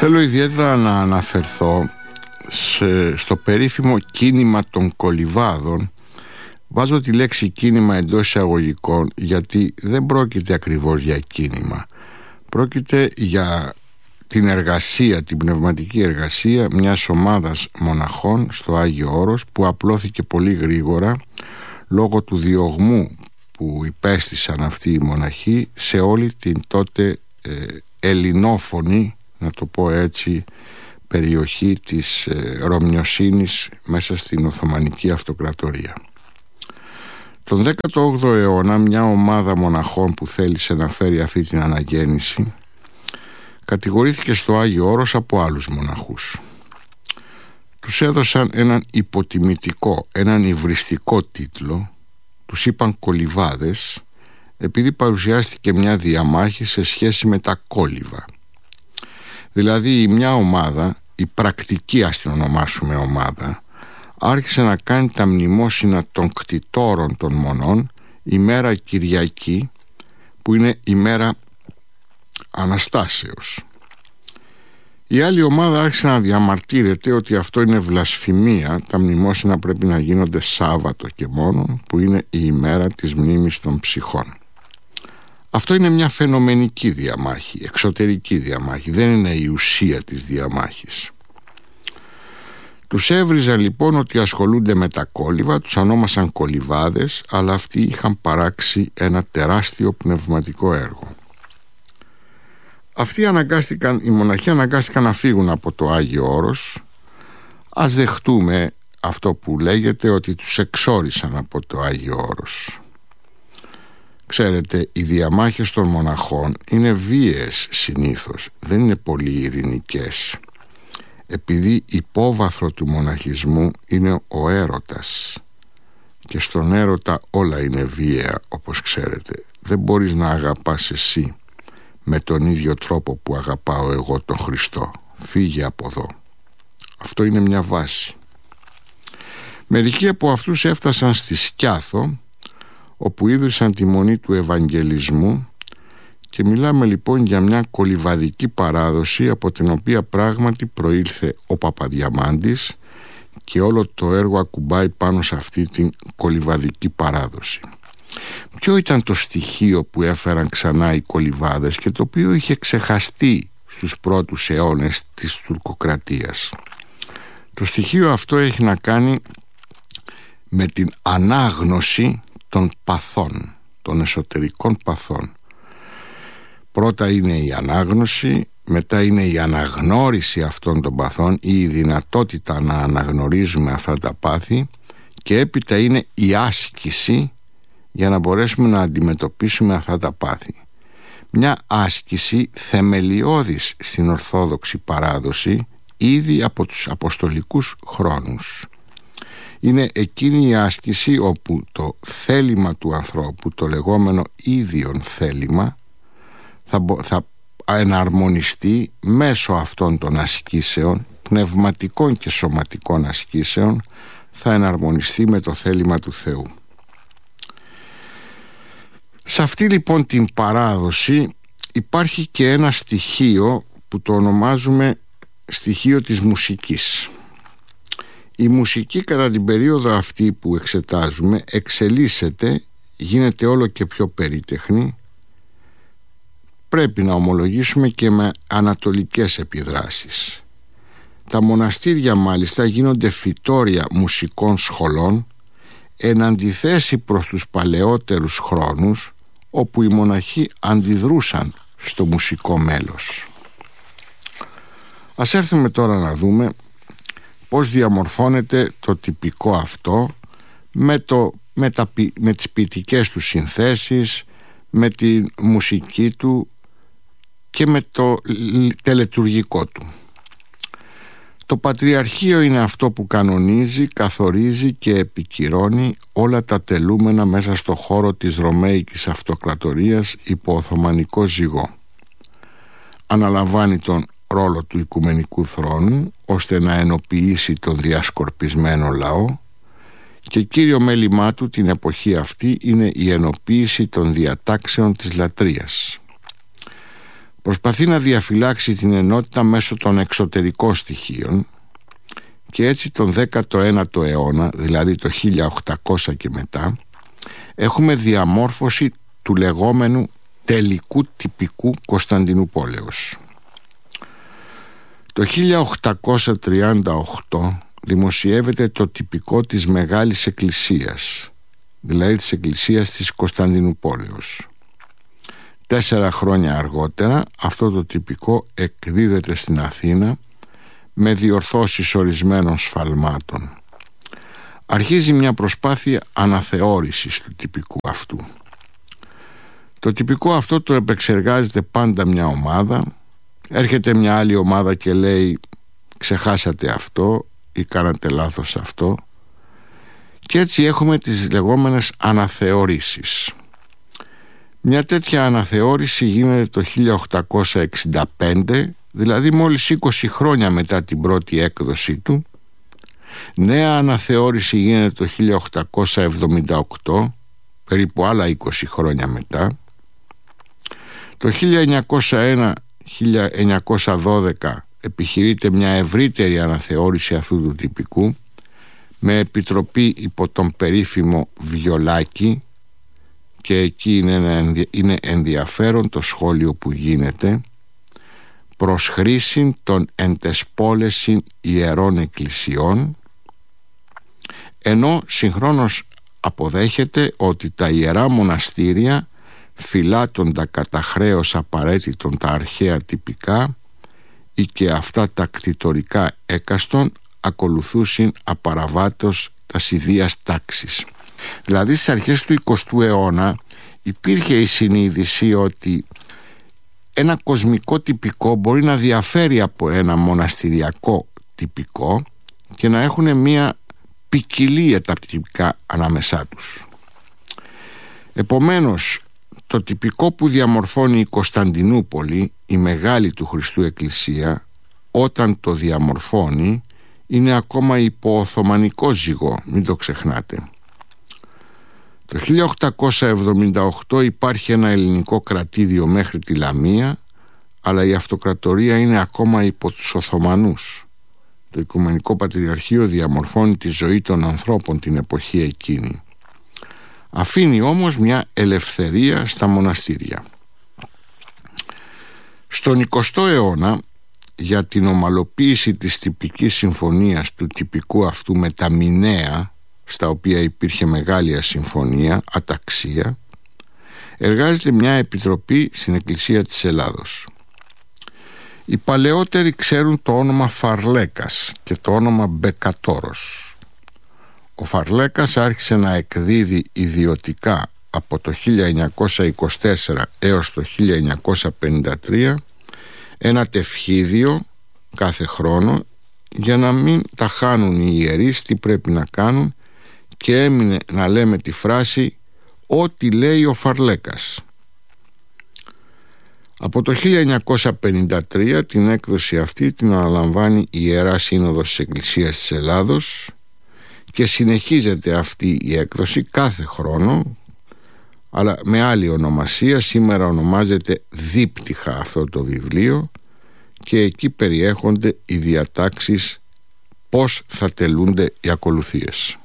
Θέλω ιδιαίτερα να αναφερθώ στο περίφημο κίνημα των κολιβάδων. Βάζω τη λέξη κίνημα εντός εισαγωγικών, γιατί δεν πρόκειται ακριβώς για κίνημα. Πρόκειται για την εργασία, την πνευματική εργασία μιας ομάδας μοναχών στο Άγιο Όρος, που απλώθηκε πολύ γρήγορα λόγω του διωγμού που υπέστησαν αυτοί οι μοναχοί σε όλη την τότε ελληνόφωνη, να το πω έτσι, περιοχή της Ρωμιοσύνης μέσα στην Οθωμανική Αυτοκρατορία. Τον 18ο αιώνα μια ομάδα μοναχών που θέλησε να φέρει αυτή την αναγέννηση κατηγορήθηκε στο Άγιο Όρος από άλλους μοναχούς. Τους έδωσαν έναν υποτιμητικό, έναν υβριστικό τίτλο, τους είπαν κολιβάδες, επειδή παρουσιάστηκε μια διαμάχη σε σχέση με τα κόλιβα. Δηλαδή μια ομάδα, η πρακτική ας την ονομάσουμε ομάδα, άρχισε να κάνει τα μνημόσυνα των κτητόρων των μονών ημέρα Κυριακή, που είναι ημέρα Αναστάσεως. Η άλλη ομάδα άρχισε να διαμαρτύρεται ότι αυτό είναι βλασφημία, τα μνημόσυνα πρέπει να γίνονται Σάββατο και μόνο, που είναι η ημέρα της μνήμης των ψυχών. Αυτό είναι μια φαινομενική διαμάχη, εξωτερική διαμάχη, δεν είναι η ουσία της διαμάχης. Τους έβριζαν λοιπόν ότι ασχολούνται με τα κόλιβα, τους ονόμασαν κολιβάδες, αλλά αυτοί είχαν παράξει ένα τεράστιο πνευματικό έργο. Αυτοί οι μοναχοί αναγκάστηκαν να φύγουν από το Άγιο Όρος. Ας δεχτούμε αυτό που λέγεται, ότι τους εξόρισαν από το Άγιο Όρος. Ξέρετε, οι διαμάχες των μοναχών είναι βίαιες συνήθως, δεν είναι πολύ ειρηνικές, επειδή υπόβαθρο του μοναχισμού είναι ο έρωτας, και στον έρωτα όλα είναι βίαια, όπως ξέρετε. Δεν μπορείς να αγαπάς εσύ με τον ίδιο τρόπο που αγαπάω εγώ τον Χριστό. Φύγε από εδώ. Αυτό είναι μια βάση. Μερικοί από αυτούς έφτασαν στη Σκιάθο, όπου ίδρυσαν τη μονή του Ευαγγελισμού, και μιλάμε λοιπόν για μια κολιβαδική παράδοση, από την οποία πράγματι προήλθε ο Παπαδιαμάντης, και όλο το έργο ακουμπάει πάνω σε αυτή την κολιβαδική παράδοση. Ποιο ήταν το στοιχείο που έφεραν ξανά οι κολιβάδες και το οποίο είχε ξεχαστεί στους πρώτους αιώνες της τουρκοκρατίας? Το στοιχείο αυτό έχει να κάνει με την ανάγνωση των παθών, των εσωτερικών παθών. Πρώτα είναι η ανάγνωση, μετά είναι η αναγνώριση αυτών των παθών ή η δυνατότητα να αναγνωρίζουμε αυτά τα πάθη, και έπειτα είναι η άσκηση για να μπορέσουμε να αντιμετωπίσουμε αυτά τα πάθη. Μια άσκηση θεμελιώδης στην Ορθόδοξη παράδοση ήδη από τους Αποστολικούς χρόνους. Είναι εκείνη η άσκηση όπου το θέλημα του ανθρώπου, το λεγόμενο ίδιον θέλημα, θα εναρμονιστεί μέσω αυτών των ασκήσεων, πνευματικών και σωματικών ασκήσεων, θα εναρμονιστεί με το θέλημα του Θεού. Σε αυτή λοιπόν την παράδοση υπάρχει και ένα στοιχείο που το ονομάζουμε στοιχείο της μουσικής. Η μουσική κατά την περίοδο αυτή που εξετάζουμε εξελίσσεται, γίνεται όλο και πιο περίτεχνη, πρέπει να ομολογήσουμε και με ανατολικές επιδράσεις. Τα μοναστήρια μάλιστα γίνονται φυτόρια μουσικών σχολών, εν αντιθέσει προς τους παλαιότερους χρόνους, όπου οι μοναχοί αντιδρούσαν στο μουσικό μέλος. Ας έρθουμε τώρα να δούμε πώς διαμορφώνεται το τυπικό αυτό με τις ποιητικές του συνθέσεις, με τη μουσική του και με το τελετουργικό του. Το Πατριαρχείο είναι αυτό που κανονίζει, καθορίζει και επικυρώνει όλα τα τελούμενα μέσα στο χώρο της Ρωμαϊκής Αυτοκρατορίας υπό Οθωμανικό ζυγό. Αναλαμβάνει τον ρόλο του Οικουμενικού Θρόνου, ώστε να ενοποιήσει τον διασκορπισμένο λαό, και κύριο μέλημά του την εποχή αυτή είναι η ενοποίηση των διατάξεων της λατρείας. Προσπαθεί να διαφυλάξει την ενότητα μέσω των εξωτερικών στοιχείων και έτσι τον 19ο αιώνα, δηλαδή το 1800 και μετά, έχουμε διαμόρφωση του λεγόμενου τελικού τυπικού Κωνσταντινούπολεως. Το 1838 δημοσιεύεται το τυπικό της Μεγάλης Εκκλησίας, δηλαδή της Εκκλησίας της Κωνσταντινούπολεως. 4 χρόνια αργότερα αυτό το τυπικό εκδίδεται στην Αθήνα με διορθώσεις ορισμένων σφαλμάτων. Αρχίζει μια προσπάθεια αναθεώρησης του τυπικού αυτού. Το τυπικό αυτό το επεξεργάζεται πάντα μια ομάδα. Έρχεται μια άλλη ομάδα και λέει ξεχάσατε αυτό ή κάνατε λάθος αυτό, και έτσι έχουμε τις λεγόμενες αναθεωρήσεις. Μια τέτοια αναθεώρηση γίνεται το 1865, δηλαδή μόλις 20 χρόνια μετά την πρώτη έκδοσή του. Νέα αναθεώρηση γίνεται το 1878, περίπου άλλα 20 χρόνια μετά. Το 1901-1912 επιχειρείται μια ευρύτερη αναθεώρηση αυτού του τυπικού με επιτροπή υπό τον περίφημο Βιολάκη, και εκεί είναι ενδιαφέρον το σχόλιο που γίνεται: προς χρήσιν των εντεσπόλεσιν ιερών εκκλησιών, ενώ συγχρόνως αποδέχεται ότι τα ιερά μοναστήρια φυλάττοντα κατά χρέος απαραίτητον τα αρχαία τυπικά ή και αυτά τα κτητορικά έκαστον ακολουθούσιν απαραβάτως τας ιδίας τάξης. Δηλαδή στις αρχές του 20ου αιώνα υπήρχε η συνείδηση ότι ένα κοσμικό τυπικό μπορεί να διαφέρει από ένα μοναστηριακό τυπικό και να έχουν μια ποικιλία τα τυπικά ανάμεσά τους. Επομένως, το τυπικό που διαμορφώνει η Κωνσταντινούπολη, η μεγάλη του Χριστού Εκκλησία, όταν το διαμορφώνει είναι ακόμα υπό οθωμανικό ζυγό, μην το ξεχνάτε. Το 1878 υπάρχει ένα ελληνικό κρατήδιο μέχρι τη Λαμία, αλλά η αυτοκρατορία είναι ακόμα υπό τους Οθωμανούς. Το Οικουμενικό Πατριαρχείο διαμορφώνει τη ζωή των ανθρώπων την εποχή εκείνη. Αφήνει όμως μια ελευθερία στα μοναστήρια. Στον 20ο αιώνα, για την ομαλοποίηση της τυπικής συμφωνίας του τυπικού αυτού με τα μηνέα, στα οποία υπήρχε μεγάλη ασυμφωνία, αταξία, εργάζεται μια επιτροπή στην Εκκλησία της Ελλάδος. Οι παλαιότεροι ξέρουν το όνομα Φαρλέκας και το όνομα Μπεκατόρος. Ο Φαρλέκας άρχισε να εκδίδει ιδιωτικά από το 1924 έως το 1953 ένα τευχίδιο κάθε χρόνο για να μην τα χάνουν οι ιερείς τι πρέπει να κάνουν, και έμεινε να λέμε τη φράση «Ό,τι λέει ο Φαρλέκας». Από το 1953 την έκδοση αυτή την αναλαμβάνει η Ιερά Σύνοδος της Εκκλησίας της Ελλάδος και συνεχίζεται αυτή η έκδοση κάθε χρόνο, αλλά με άλλη ονομασία. Σήμερα ονομάζεται δίπτυχα αυτό το βιβλίο και εκεί περιέχονται οι διατάξεις πώς θα τελούνται οι ακολουθίες.